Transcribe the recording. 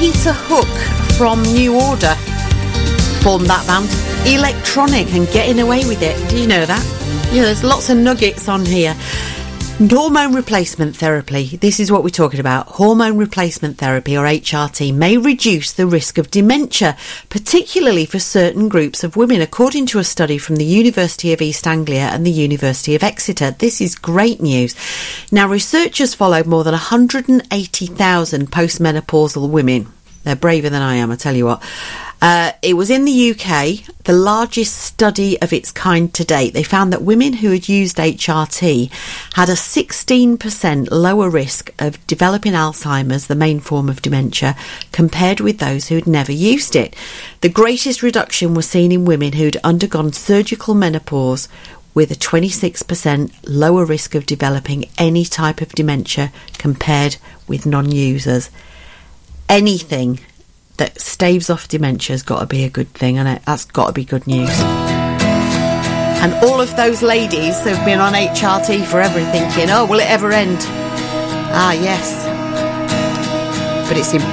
Peter Hook from New Order formed that band. Electronic and getting away with it. Do you know that? Yeah, there's lots of nuggets on here. Hormone replacement therapy. This is what we're talking about. Hormone replacement therapy, or HRT, may reduce the risk of dementia, particularly for certain groups of women, according to a study from the University of East Anglia and the University of Exeter. This is great news. Now, researchers followed more than 180,000 postmenopausal women. They're braver than I am, I tell you what. It was in the UK, the largest study of its kind to date. They found that women who had used HRT had a 16% lower risk of developing Alzheimer's, the main form of dementia, compared with those who had never used it. The greatest reduction was seen in women who'd undergone surgical menopause, with a 26% lower risk of developing any type of dementia compared with non-users. Anything that staves off dementia has got to be a good thing, and that's got to be good news. And all of those ladies who've been on HRT forever thinking, oh, will it ever end? Ah, yes. But it's important.